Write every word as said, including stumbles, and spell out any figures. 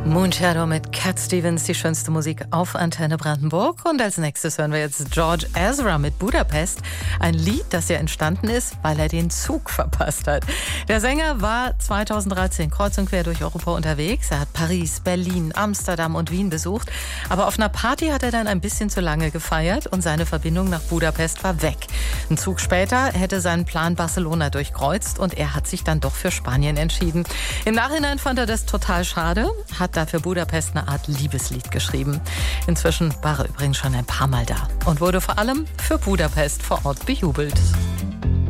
Moonshadow mit Cat Stevens, die schönste Musik auf Antenne Brandenburg. Und als nächstes hören wir jetzt George Ezra mit Budapest. Ein Lied, das ja entstanden ist, weil er den Zug verpasst hat. Der Sänger war zweitausenddreizehn kreuz und quer durch Europa unterwegs. Er hat Paris, Berlin, Amsterdam und Wien besucht. Aber auf einer Party hat er dann ein bisschen zu lange gefeiert und seine Verbindung nach Budapest war weg. Ein Zug später hätte seinen Plan Barcelona durchkreuzt und er hat sich dann doch für Spanien entschieden. Im Nachhinein fand er das total schade, hat dafür Budapest eine Art Liebeslied geschrieben. Inzwischen war er übrigens schon ein paar Mal da und wurde vor allem für Budapest vor Ort bejubelt.